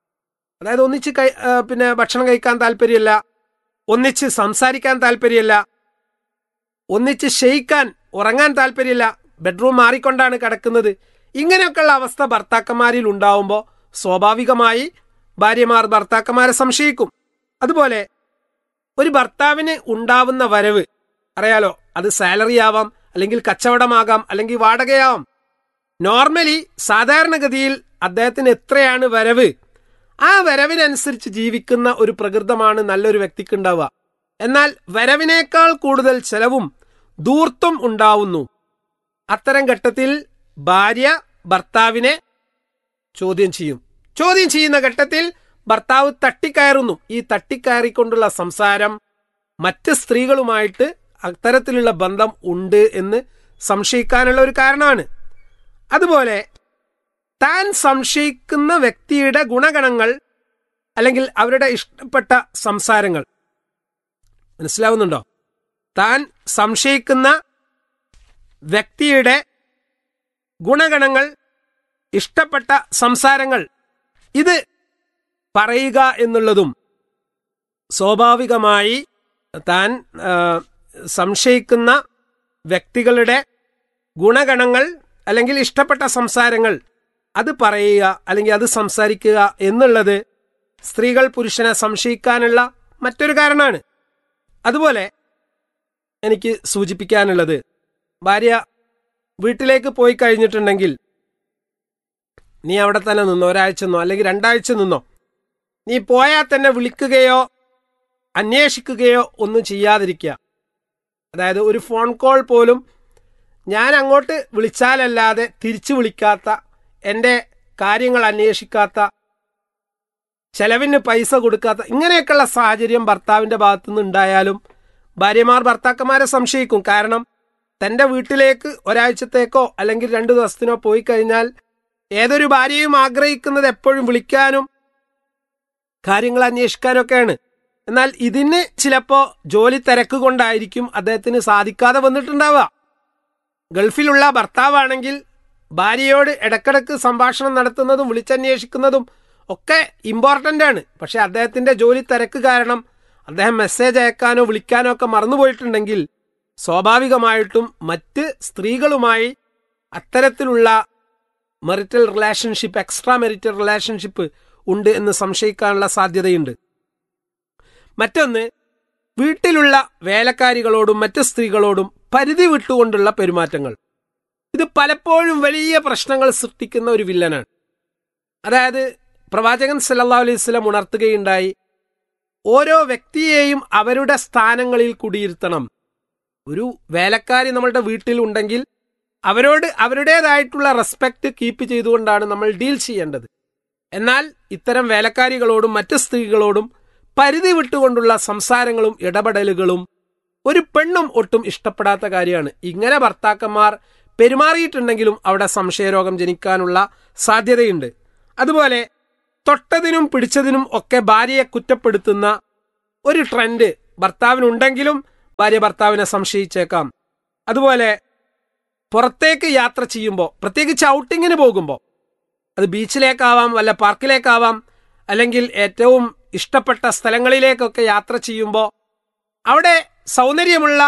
അതായത് ഒന്നിച്ച് കൈ പിന്നെ ഭക്ഷണം കഴിക്കാൻ താല്പര്യമില്ല, ഒന്നിച്ച് സംസാരിക്കാൻ താല്പര്യമില്ല, ഒന്നിച്ച് ക്ഷയിക്കാൻ ഉറങ്ങാൻ താല്പര്യമില്ല, ബെഡ്റൂം മാറിക്കൊണ്ടാണ് കിടക്കുന്നത്. ഇങ്ങനെയൊക്കെയുള്ള അവസ്ഥ ഭർത്താക്കന്മാരിൽ ഉണ്ടാവുമ്പോൾ സ്വാഭാവികമായി ഭാര്യമാർ ഭർത്താക്കന്മാരെ സംശയിക്കും. അതുപോലെ ഒരു ഭർത്താവിന് ഉണ്ടാവുന്ന വരവ് അറിയാലോ, അത് സാലറി ആവാം, അല്ലെങ്കിൽ കച്ചവടമാകാം, അല്ലെങ്കിൽ വാടകയാവാം. നോർമലി സാധാരണഗതിയിൽ അദ്ദേഹത്തിന് എത്രയാണ് വരവ്, ആ വരവിനനുസരിച്ച് ജീവിക്കുന്ന ഒരു പ്രകൃതമാണ് നല്ലൊരു വ്യക്തിക്ക് ഉണ്ടാവുക. എന്നാൽ വരവിനേക്കാൾ കൂടുതൽ ചെലവും ധൂർത്തും ഉണ്ടാവുന്നു. അത്തരം ഘട്ടത്തിൽ ഭാര്യ ഭർത്താവിനെ ചോദ്യം ചെയ്യും. ചോദ്യം ചെയ്യുന്ന ഘട്ടത്തിൽ ഭർത്താവ് തട്ടിക്കയറുന്നു. ഈ തട്ടിക്കയറിക്കൊണ്ടുള്ള സംസാരം മറ്റ് സ്ത്രീകളുമായിട്ട് അത്തരത്തിലുള്ള ബന്ധം ഉണ്ട് എന്ന് സംശയിക്കാനുള്ള ഒരു കാരണമാണ്. അതുപോലെ താൻ സംശയിക്കുന്ന വ്യക്തിയുടെ ഗുണഗണങ്ങൾ അല്ലെങ്കിൽ അവരുടെ ഇഷ്ടപ്പെട്ട സംസാരങ്ങൾ, മനസ്സിലാവുന്നുണ്ടോ? താൻ സംശയിക്കുന്ന വ്യക്തിയുടെ ഗുണഗണങ്ങൾ, ഇഷ്ടപ്പെട്ട സംസാരങ്ങൾ, ഇത് പറയുക എന്നുള്ളതും സ്വാഭാവികമായി താൻ സംശയിക്കുന്ന വ്യക്തികളുടെ ഗുണഗണങ്ങൾ അല്ലെങ്കിൽ ഇഷ്ടപ്പെട്ട സംസാരങ്ങൾ അത് പറയുക അല്ലെങ്കിൽ അത് സംസാരിക്കുക എന്നുള്ളത് സ്ത്രീകൾ പുരുഷനെ സംശയിക്കാനുള്ള മറ്റൊരു കാരണമാണ്. അതുപോലെ എനിക്ക് സൂചിപ്പിക്കാനുള്ളത്, ഭാര്യ വീട്ടിലേക്ക് പോയി കഴിഞ്ഞിട്ടുണ്ടെങ്കിൽ നീ അവിടെ തന്നെ നിന്നോ, ഒരാഴ്ച നിന്നോ അല്ലെങ്കിൽ രണ്ടാഴ്ച നിന്നോ, നീ പോയാൽ തന്നെ വിളിക്കുകയോ അന്വേഷിക്കുകയോ ഒന്നും ചെയ്യാതിരിക്കുക. അതായത് ഒരു ഫോൺ കോൾ പോലും ഞാൻ അങ്ങോട്ട് വിളിച്ചാലല്ലാതെ തിരിച്ചു വിളിക്കാത്ത, എൻ്റെ കാര്യങ്ങൾ അന്വേഷിക്കാത്ത, ചെലവിന് പൈസ കൊടുക്കാത്ത, ഇങ്ങനെയൊക്കെയുള്ള സാഹചര്യം ഭർത്താവിൻ്റെ ഭാഗത്തുനിന്ന് ഉണ്ടായാലും ഭാര്യമാർ ഭർത്താക്കന്മാരെ സംശയിക്കും. കാരണം തൻ്റെ വീട്ടിലേക്ക് ഒരാഴ്ചത്തേക്കോ അല്ലെങ്കിൽ രണ്ടു ദിവസത്തിനോ പോയി കഴിഞ്ഞാൽ ഏതൊരു ഭാര്യയും ആഗ്രഹിക്കുന്നത് എപ്പോഴും വിളിക്കാനും കാര്യങ്ങൾ അന്വേഷിക്കാനൊക്കെയാണ്. എന്നാൽ ഇതിന് ചിലപ്പോൾ ജോലി തിരക്ക് കൊണ്ടായിരിക്കും അദ്ദേഹത്തിന് സാധിക്കാതെ വന്നിട്ടുണ്ടാവുക. ഗൾഫിലുള്ള ഭർത്താവാണെങ്കിൽ ഭാര്യയോട് ഇടക്കിടക്ക് സംഭാഷണം നടത്തുന്നതും വിളിച്ചന്വേഷിക്കുന്നതും ഒക്കെ ഇമ്പോർട്ടൻ്റ് ആണ്. പക്ഷെ അദ്ദേഹത്തിൻ്റെ ജോലി തിരക്ക് കാരണം അദ്ദേഹം മെസ്സേജ് അയക്കാനോ വിളിക്കാനോ ഒക്കെ മറന്നുപോയിട്ടുണ്ടെങ്കിൽ സ്വാഭാവികമായിട്ടും മറ്റ് സ്ത്രീകളുമായി അത്തരത്തിലുള്ള marital relationship, extra marital relationship ഉണ്ട് എന്ന് സംശയിക്കാനുള്ള സാധ്യതയുണ്ട്. മറ്റൊന്ന്, വീട്ടിലുള്ള വേലക്കാരികളോടും മറ്റ് സ്ത്രീകളോടും പരിധി വിട്ടുകൊണ്ടുള്ള പെരുമാറ്റങ്ങൾ. ഇത് പലപ്പോഴും വലിയ പ്രശ്നങ്ങൾ സൃഷ്ടിക്കുന്ന ഒരു വില്ലനാണ്. അതായത് പ്രവാചകൻ സല്ലല്ലാഹു അലൈഹി വസല്ലം ഉണർത്തുകയുണ്ടായി, ഓരോ വ്യക്തിയെയും അവരുടെ സ്ഥാനങ്ങളിൽ കുടിയിരുത്തണം. ഒരു വേലക്കാരി നമ്മളുടെ വീട്ടിലുണ്ടെങ്കിൽ അവരോട് അവരുടേതായിട്ടുള്ള റെസ്പെക്റ്റ് കീപ്പ് ചെയ്തുകൊണ്ടാണ് നമ്മൾ ഡീൽ ചെയ്യേണ്ടത്. എന്നാൽ ഇത്തരം വേലക്കാരികളോടും മറ്റ് സ്ത്രീകളോടും പരിധി വിട്ടുകൊണ്ടുള്ള സംസാരങ്ങളും ഇടപെടലുകളും ഒരു പെണ്ണും ഒട്ടും ഇഷ്ടപ്പെടാത്ത കാര്യമാണ്. ഇങ്ങനെ ഭർത്താക്കന്മാർ പെരുമാറിയിട്ടുണ്ടെങ്കിലും അവിടെ സംശയരോഗം ജനിക്കാനുള്ള സാധ്യതയുണ്ട്. അതുപോലെ തൊട്ടതിനും പിടിച്ചതിനും ഒക്കെ ഭാര്യയെ കുറ്റപ്പെടുത്തുന്ന ഒരു ട്രെൻഡ് ഭർത്താവിനുണ്ടെങ്കിലും ഭാര്യ ഭർത്താവിനെ സംശയിച്ചേക്കാം. അതുപോലെ പുറത്തേക്ക് യാത്ര ചെയ്യുമ്പോൾ, പ്രത്യേകിച്ച് ഔട്ടിങ്ങിന് പോകുമ്പോൾ, അത് ബീച്ചിലേക്കാവാം, വല്ല പാർക്കിലേക്കാവാം, അല്ലെങ്കിൽ ഏറ്റവും ഇഷ്ടപ്പെട്ട സ്ഥലങ്ങളിലേക്കൊക്കെ യാത്ര ചെയ്യുമ്പോൾ അവിടെ സൗന്ദര്യമുള്ള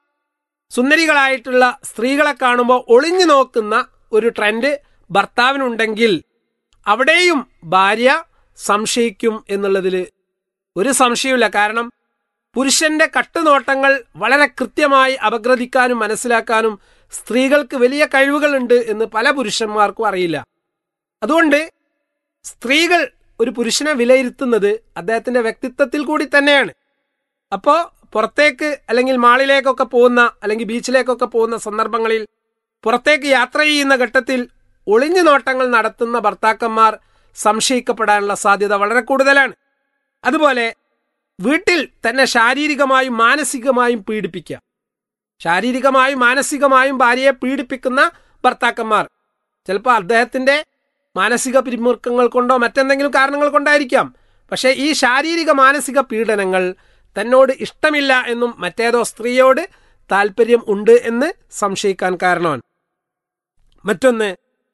സുന്ദരികളായിട്ടുള്ള സ്ത്രീകളെ കാണുമ്പോൾ ഒളിഞ്ഞു നോക്കുന്ന ഒരു ട്രെൻഡ് ഭർത്താവിനുണ്ടെങ്കിൽ അവിടെയും ഭാര്യ സംശയിക്കും എന്നുള്ളതിൽ ഒരു സംശയമില്ല. കാരണം പുരുഷന്റെ കട്ടുനോട്ടങ്ങൾ വളരെ കൃത്യമായി അപഗ്രഥിക്കാനും മനസ്സിലാക്കാനും സ്ത്രീകൾക്ക് വലിയ കഴിവുകളുണ്ട് എന്ന് പല പുരുഷന്മാർക്കും അറിയില്ല. അതുകൊണ്ട് സ്ത്രീകൾ ഒരു പുരുഷനെ വിലയിരുത്തുന്നത് അദ്ദേഹത്തിന്റെ വ്യക്തിത്വത്തിൽ കൂടി തന്നെയാണ്. അപ്പോൾ പുറത്തേക്ക് അല്ലെങ്കിൽ മാളിലേക്കൊക്കെ പോകുന്ന അല്ലെങ്കിൽ ബീച്ചിലേക്കൊക്കെ പോകുന്ന സന്ദർഭങ്ങളിൽ പുറത്തേക്ക് യാത്ര ചെയ്യുന്ന ഘട്ടത്തിൽ ഒളിഞ്ഞു നോട്ടങ്ങൾ നടത്തുന്ന ഭർത്താക്കന്മാർ സംശയിക്കപ്പെടാനുള്ള സാധ്യത വളരെ കൂടുതലാണ്. അതുപോലെ വീട്ടിൽ തന്നെ ശാരീരികമായും മാനസികമായും പീഡിപ്പിക്കുക, ശാരീരികമായും മാനസികമായും ഭാര്യയെ പീഡിപ്പിക്കുന്ന ഭർത്താക്കന്മാർ ചിലപ്പോൾ അദ്ദേഹത്തിന്റെ മാനസിക പിരിമുറുക്കങ്ങൾ കൊണ്ടോ മറ്റെന്തെങ്കിലും കാരണങ്ങൾ കൊണ്ടായിരിക്കാം. പക്ഷേ ഈ ശാരീരിക മാനസിക പീഡനങ്ങൾ തന്നോട് ഇഷ്ടമില്ല എന്നും മറ്റേതോ സ്ത്രീയോട് താല്പര്യം ഉണ്ട് എന്ന് സംശയിക്കാൻ കാരണമാണ്. മറ്റൊന്ന്,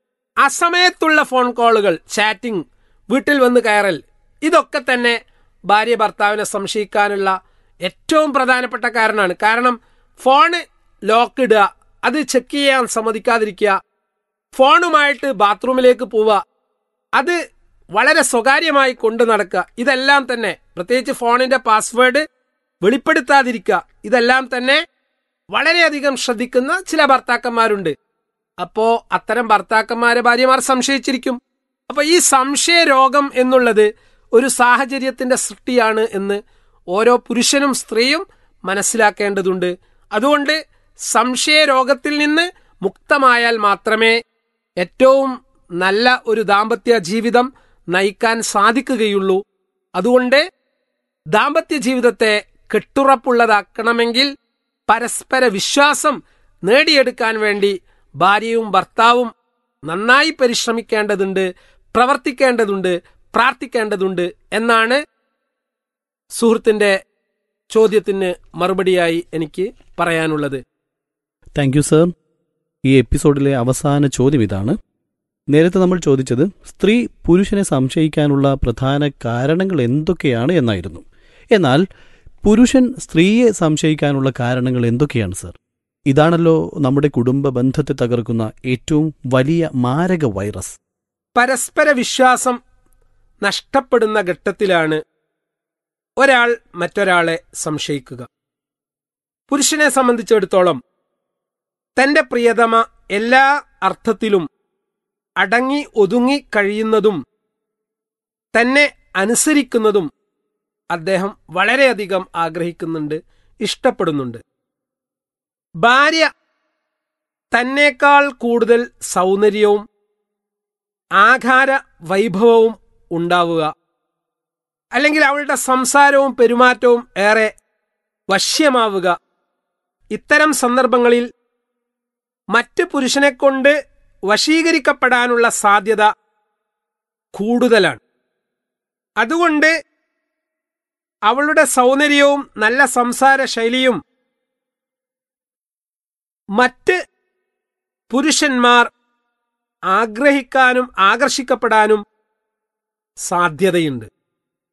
അസമയത്തുള്ള ഫോൺ കോളുകൾ, ചാറ്റിംഗ്, വീട്ടിൽ വന്ന് കയറൽ, ഇതൊക്കെ തന്നെ ഭാര്യ ഭർത്താവിനെ സംശയിക്കാനുള്ള ഏറ്റവും പ്രധാനപ്പെട്ട കാരണമാണ്. കാരണം ഫോണ് ലോക്ക് ഇടുക, അത് ചെക്ക് ചെയ്യാൻ സമ്മതിക്കാതിരിക്കുക, ഫോണുമായിട്ട് ബാത്റൂമിലേക്ക് പോവുക, അത് വളരെ സ്വകാര്യമായി കൊണ്ടു നടക്കുക, ഇതെല്ലാം തന്നെ, പ്രത്യേകിച്ച് ഫോണിന്റെ പാസ്വേഡ് വെളിപ്പെടുത്താതിരിക്കുക, ഇതെല്ലാം തന്നെ വളരെയധികം ശ്രദ്ധിക്കുന്ന ചില ഭർത്താക്കന്മാരുണ്ട്. അപ്പോ അത്തരം ഭർത്താക്കന്മാരെ ഭാര്യമാർ സംശയിച്ചിരിക്കും. അപ്പൊ ഈ സംശയ രോഗം എന്നുള്ളത് ഒരു സാഹചര്യത്തിന്റെ സൃഷ്ടിയാണ് എന്ന് ഓരോ പുരുഷനും സ്ത്രീയും മനസ്സിലാക്കേണ്ടതുണ്ട്. അതുകൊണ്ട് സംശയ രോഗത്തിൽ നിന്ന് മുക്തമായാൽ മാത്രമേ ഏറ്റവും നല്ല ഒരു ദാമ്പത്യ ജീവിതം നയിക്കാൻ സാധിക്കുകയുള്ളൂ. അതുകൊണ്ട് ദാമ്പത്യ ജീവിതത്തെ കെട്ടുറപ്പുള്ളതാക്കണമെങ്കിൽ പരസ്പര വിശ്വാസം നേടിയെടുക്കാൻ വേണ്ടി ഭാര്യയും ഭർത്താവും നന്നായി പരിശ്രമിക്കേണ്ടതുണ്ട്, പ്രവർത്തിക്കേണ്ടതുണ്ട്, പ്രാർത്ഥിക്കേണ്ടതുണ്ട് എന്നാണ് സുഹൃത്തിന്റെ ചോദ്യത്തിന് മറുപടിയായി എനിക്ക് പറയാനുള്ളത്. Thank you sir. ഈ എപ്പിസോഡിലെ അവസാന ചോദ്യം ഇതാണ്. നേരത്തെ നമ്മൾ ചോദിച്ചത് സ്ത്രീ പുരുഷനെ സംശയിക്കാനുള്ള പ്രധാന കാരണങ്ങൾ എന്തൊക്കെയാണ് എന്നായിരുന്നു. എന്നാൽ പുരുഷൻ സ്ത്രീയെ സംശയിക്കാനുള്ള കാരണങ്ങൾ എന്തൊക്കെയാണ് സർ? ഇതാണല്ലോ നമ്മുടെ കുടുംബ ബന്ധത്തെ തകർക്കുന്ന ഏറ്റവും വലിയ മാരക വൈറസ്. പരസ്പര വിശ്വാസം നഷ്ടപ്പെടുന്ന ഘട്ടത്തിലാണ് ഒരാൾ മറ്റൊരാളെ സംശയിക്കുക. പുരുഷനെ സംബന്ധിച്ചിടത്തോളം തന്റെ പ്രിയതമ എല്ലാ അർത്ഥത്തിലും അടങ്ങി ഒതുങ്ങി കഴിയുന്നതും തന്നെ അനുസരിക്കുന്നതും അദ്ദേഹം വളരെയധികം ആഗ്രഹിക്കുന്നുണ്ട്, ഇഷ്ടപ്പെടുന്നുണ്ട്. ഭാര്യ തന്നേക്കാൾ കൂടുതൽ സൗന്ദര്യവും ആകാര വൈഭവവും ഉണ്ടാവുക, അല്ലെങ്കിൽ അവളുടെ സംസാരവും പെരുമാറ്റവും ഏറെ വശ്യമാവുക, ഇത്തരം സന്ദർഭങ്ങളിൽ മറ്റ് പുരുഷനെക്കൊണ്ട് വശീകരിക്കപ്പെടാനുള്ള സാധ്യത കൂടുതലാണ്. അതുകൊണ്ട് അവളുടെ സൗന്ദര്യവും നല്ല സംസാര ശൈലിയും മറ്റ് പുരുഷന്മാർ ആഗ്രഹിക്കാനും ആകർഷിക്കപ്പെടാനും സാധ്യതയുണ്ട്.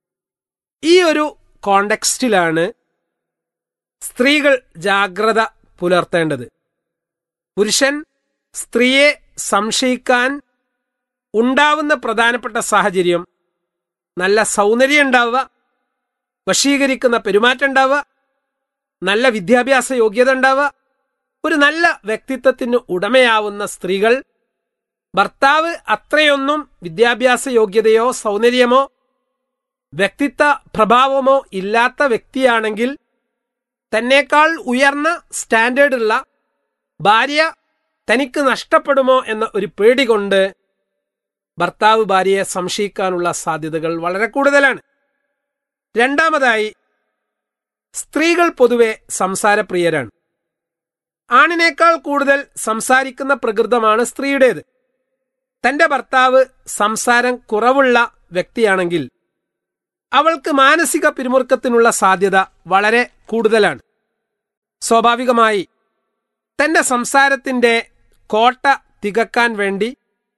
ഈ ഒരു കോണ്ടെക്സ്റ്റിലാണ് സ്ത്രീകൾ ജാഗ്രത പുലർത്തേണ്ടത്. പുരുഷൻ സ്ത്രീയെ സംശയിക്കാൻ ഉണ്ടാവുന്ന പ്രധാനപ്പെട്ട സാഹചര്യം നല്ല സൗന്ദര്യം ഉണ്ടാവുക, വശീകരിക്കുന്ന പെരുമാറ്റം ഉണ്ടാവുക, നല്ല വിദ്യാഭ്യാസ യോഗ്യത ഉണ്ടാവുക, ഒരു നല്ല വ്യക്തിത്വത്തിന് ഉടമയാവുന്ന സ്ത്രീകൾ ഭർത്താവ് അത്രയൊന്നും വിദ്യാഭ്യാസ യോഗ്യതയോ സൗന്ദര്യമോ വ്യക്തിത്വ പ്രഭാവമോ ഇല്ലാത്ത വ്യക്തിയാണെങ്കിൽ തന്നേക്കാൾ ഉയർന്ന സ്റ്റാൻഡേർഡുള്ള ഭാര്യ തനിക്ക് നഷ്ടപ്പെടുമോ എന്ന ഒരു പേടി കൊണ്ട് ഭർത്താവ് ഭാര്യയെ സംശയിക്കാനുള്ള സാധ്യതകൾ വളരെ കൂടുതലാണ്. രണ്ടാമതായി, സ്ത്രീകൾ പൊതുവെ സംസാരപ്രിയരാണ്. ആണിനേക്കാൾ കൂടുതൽ സംസാരിക്കുന്ന പ്രകൃതമാണ് സ്ത്രീയുടേത്. തന്റെ ഭർത്താവ് സംസാരം കുറവുള്ള വ്യക്തിയാണെങ്കിൽ അവൾക്ക് മാനസിക പിരിമുറുക്കത്തിനുള്ള സാധ്യത വളരെ കൂടുതലാണ്. സ്വാഭാവികമായി തന്റെ സംസാരത്തിന്റെ കോട്ട തികക്കാൻ വേണ്ടി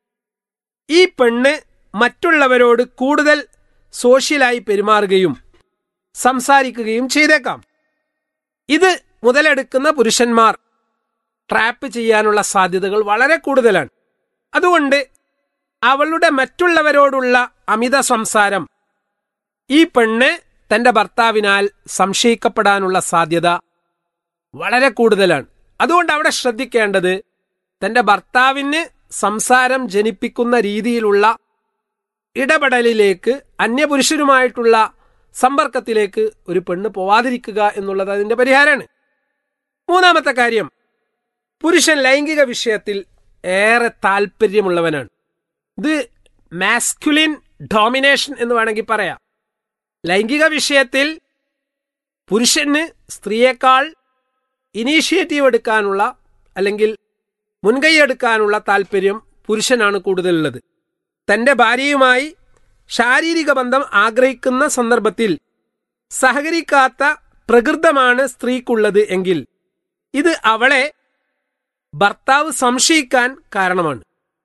ഈ പെണ്ണ് മറ്റുള്ളവരോട് കൂടുതൽ സോഷ്യലായി പെരുമാറുകയും സംസാരിക്കുകയും ചെയ്തേക്കാം. ഇത് മുതലെടുക്കുന്ന പുരുഷന്മാർ ട്രാപ്പ് ചെയ്യാനുള്ള സാധ്യതകൾ വളരെ കൂടുതലാണ്. അതുകൊണ്ട് അവളുടെ മറ്റുള്ളവരോടുള്ള അമിത സംസാരം ഈ പെണ്ണ് തന്റെ ഭർത്താവിനാൽ സംശയിക്കപ്പെടാനുള്ള സാധ്യത വളരെ കൂടുതലാണ്. അതുകൊണ്ട് അവിടെ ശ്രദ്ധിക്കേണ്ടത് തന്റെ ഭർത്താവിന് സംസാരം ജനിപ്പിക്കുന്ന രീതിയിലുള്ള ഇടപെടലിലേക്ക്, അന്യപുരുഷനുമായിട്ടുള്ള സമ്പർക്കത്തിലേക്ക് ഒരു പെണ്ണ് പോവാതിരിക്കുക എന്നുള്ളത് അതിന്റെ പരിഹാരമാണ്. മൂന്നാമത്തെ കാര്യം, പുരുഷൻ ലൈംഗിക വിഷയത്തിൽ ഏറെ താല്പര്യമുള്ളവനാണ്. ഇത് മാസ്കുലിൻ ഡോമിനേഷൻ എന്ന് വേണമെങ്കിൽ പറയാം. ലൈംഗിക വിഷയത്തിൽ പുരുഷന് സ്ത്രീയേക്കാൾ ഇനീഷ്യേറ്റീവ് എടുക്കാനുള്ള അല്ലെങ്കിൽ മുൻകൈയെടുക്കാനുള്ള താല്പര്യം പുരുഷനാണ് കൂടുതലുള്ളത്. തന്റെ ഭാര്യയുമായി ശാരീരിക ബന്ധം ആഗ്രഹിക്കുന്ന സന്ദർഭത്തിൽ സഹകരിക്കാത്ത പ്രകൃതമാണ് സ്ത്രീക്കുള്ളത് എങ്കിൽ ഇത് അവളെ ഭർത്താവ് സംശയിക്കാൻ കാരണമാണ്.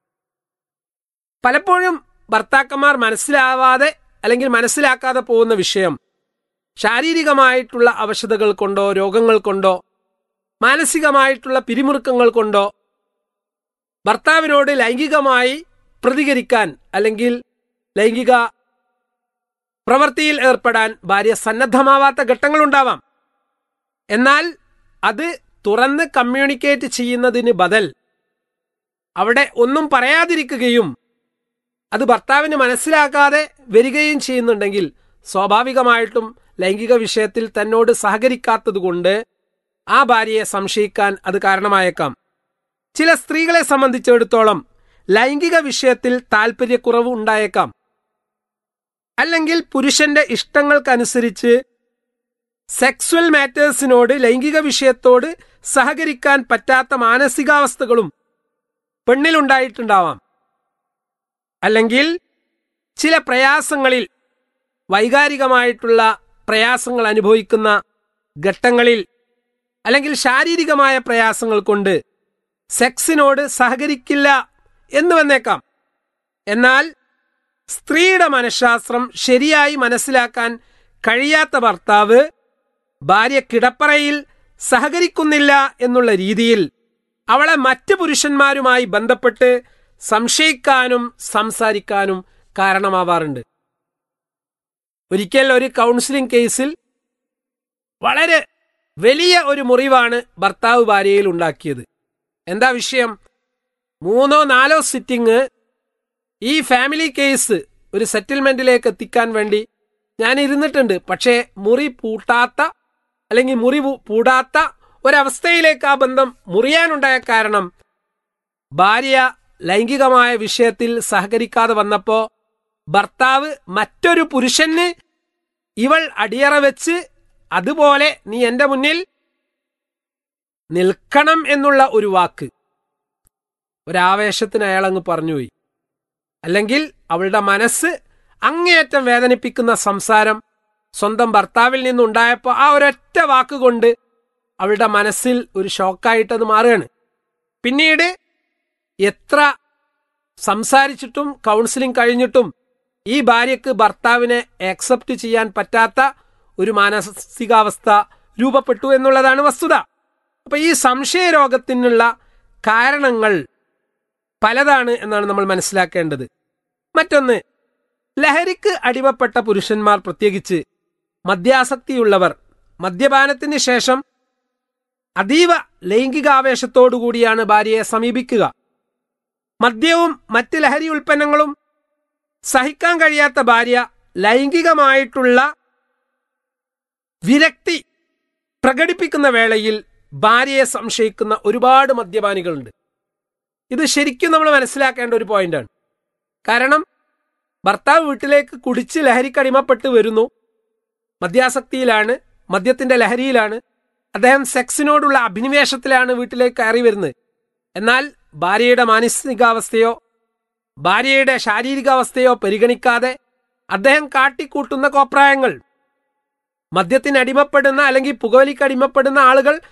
പലപ്പോഴും ഭർത്താക്കന്മാർ മനസ്സിലാവാതെ അല്ലെങ്കിൽ മനസ്സിലാക്കാതെ പോകുന്ന വിഷയം ശാരീരികമായിട്ടുള്ള അവശതകൾ കൊണ്ടോ രോഗങ്ങൾ കൊണ്ടോ മാനസികമായിട്ടുള്ള പിരിമുറുക്കങ്ങൾ കൊണ്ടോ ഭർത്താവിനോട് ലൈംഗികമായി പ്രതികരിക്കാൻ അല്ലെങ്കിൽ ലൈംഗിക പ്രവൃത്തിയിൽ ഏർപ്പെടാൻ ഭാര്യ സന്നദ്ധമാവാത്ത ഘട്ടങ്ങളുണ്ടാവാം. എന്നാൽ അത് തുറന്ന് കമ്മ്യൂണിക്കേറ്റ് ചെയ്യുന്നതിന് ബദൽ അവിടെ ഒന്നും പറയാതിരിക്കുകയും അത് ഭർത്താവിന് മനസ്സിലാക്കാതെ വരികയും ചെയ്യുന്നുണ്ടെങ്കിൽ സ്വാഭാവികമായിട്ടും ലൈംഗിക വിഷയത്തിൽ തന്നോട് സഹകരിക്കാത്തതുകൊണ്ട് ആ ഭാര്യയെ സംശയിക്കാൻ അത് കാരണമായേക്കാം. ചില സ്ത്രീകളെ സംബന്ധിച്ചിടത്തോളം ലൈംഗിക വിഷയത്തിൽ താല്പര്യക്കുറവ് ഉണ്ടായേക്കാം. അല്ലെങ്കിൽ പുരുഷന്റെ ഇഷ്ടങ്ങൾക്കനുസരിച്ച് സെക്സ്വൽ മാറ്റേഴ്സിനോട്, ലൈംഗിക വിഷയത്തോട് സഹകരിക്കാൻ പറ്റാത്ത മാനസികാവസ്ഥകളും പെണ്ണിലുണ്ടായിട്ടുണ്ടാവാം. അല്ലെങ്കിൽ ചില പ്രയാസങ്ങളിൽ, വൈകാരികമായിട്ടുള്ള പ്രയാസങ്ങൾ അനുഭവിക്കുന്ന ഘട്ടങ്ങളിൽ അല്ലെങ്കിൽ ശാരീരികമായ പ്രയാസങ്ങൾ കൊണ്ട് സെക്സിനോട് സഹകരിക്കില്ല എന്ന് വന്നേക്കാം. എന്നാൽ സ്ത്രീയുടെ മനഃശാസ്ത്രം ശരിയായി മനസ്സിലാക്കാൻ കഴിയാത്ത ഭർത്താവ് ഭാര്യ കിടപ്പറയിൽ സഹകരിക്കുന്നില്ല എന്നുള്ള രീതിയിൽ അവളെ മറ്റ് പുരുഷന്മാരുമായി ബന്ധപ്പെട്ട് സംശയിക്കാനും സംസാരിക്കാനും കാരണമാവാറുണ്ട്. ഒരിക്കൽ ഒരു കൗൺസിലിംഗ് കേസിൽ വളരെ വലിയ ഒരു മുറിവാണ് ഭർത്താവ് ഭാര്യയിൽ ഉണ്ടാക്കിയത്. എന്താ വിഷയം? മൂന്നോ നാലോ സിറ്റിംഗ് ഈ ഫാമിലി കേസ് ഒരു സെറ്റിൽമെന്റിലേക്ക് എത്തിക്കാൻ വേണ്ടി ഞാൻ ഇരുന്നിട്ടുണ്ട്. പക്ഷേ മുറി പൂട്ടാത്ത അല്ലെങ്കിൽ മുറി പൂടാത്ത ഒരവസ്ഥയിലേക്ക് ആ ബന്ധം മുറിയാനുണ്ടായ കാരണം ഭാര്യ ലൈംഗികമായ വിഷയത്തിൽ സഹകരിക്കാതെ വന്നപ്പോ ഭർത്താവ് മറ്റൊരു പുരുഷന് ഇവൾ അടിയറ വെച്ച് അതുപോലെ നീ എന്റെ മുന്നിൽ നിൽക്കണം എന്നുള്ള ഒരു വാക്ക് ഒരാവേശത്തിന് അയാളങ്ങ് പറഞ്ഞുപോയി. അല്ലെങ്കിൽ അവളുടെ മനസ്സ് അങ്ങേയറ്റം വേദനിപ്പിക്കുന്ന സംസാരം സ്വന്തം ഭർത്താവിൽ നിന്നുണ്ടായപ്പോൾ ആ ഒരൊറ്റ വാക്കുകൊണ്ട് അവളുടെ മനസ്സിൽ ഒരു ഷോക്കായിട്ടത് മാറുകയാണ്. പിന്നീട് എത്ര സംസാരിച്ചിട്ടും കൗൺസിലിംഗ് കഴിഞ്ഞിട്ടും ഈ ഭാര്യയ്ക്ക് ഭർത്താവിനെ ആക്സെപ്റ്റ് ചെയ്യാൻ പറ്റാത്ത ഒരു മാനസികാവസ്ഥ രൂപപ്പെട്ടു എന്നുള്ളതാണ് വസ്തുത. അപ്പൊ ഈ സംശയരോഗത്തിനുള്ള കാരണങ്ങൾ പലതാണ് എന്നാണ് നമ്മൾ മനസ്സിലാക്കേണ്ടത്. മറ്റൊന്ന്, ലഹരിക്ക് അടിമപ്പെട്ട പുരുഷന്മാർ, പ്രത്യേകിച്ച് മദ്യാസക്തിയുള്ളവർ, മദ്യപാനത്തിന് ശേഷം അതീവ ലൈംഗികാവേശത്തോടുകൂടിയാണ് ഭാര്യയെ സമീപിക്കുക. മദ്യവും മറ്റ് ലഹരി ഉൽപ്പന്നങ്ങളും സഹിക്കാൻ കഴിയാത്ത ഭാര്യ ലൈംഗികമായിട്ടുള്ള വിരക്തി പ്രകടിപ്പിക്കുന്ന വേളയിൽ ഭാര്യയെ സംശയിക്കുന്ന ഒരുപാട് മദ്യപാനികളുണ്ട്. ഇത് ശരിക്കും നമ്മൾ മനസ്സിലാക്കേണ്ട ഒരു പോയിന്റാണ്. കാരണം ഭർത്താവ് വീട്ടിലേക്ക് കുടിച്ച് ലഹരിക്കടിമപ്പെട്ട് വരുന്നു, മദ്യാസക്തിയിലാണ്, മദ്യത്തിന്റെ ലഹരിയിലാണ്, അദ്ദേഹം സെക്സിനോടുള്ള അഭിനിവേശത്തിലാണ് വീട്ടിലേക്ക് കയറി വരുന്നത്. എന്നാൽ ഭാര്യയുടെ മാനസികാവസ്ഥയോ ഭാര്യയുടെ ശാരീരികാവസ്ഥയോ പരിഗണിക്കാതെ അദ്ദേഹം കാട്ടിക്കൂട്ടുന്ന കോപ്രായങ്ങൾ, മദ്യത്തിന് അടിമപ്പെടുന്ന അല്ലെങ്കിൽ പുകവലിക്ക് അടിമപ്പെടുന്ന ആളുകൾ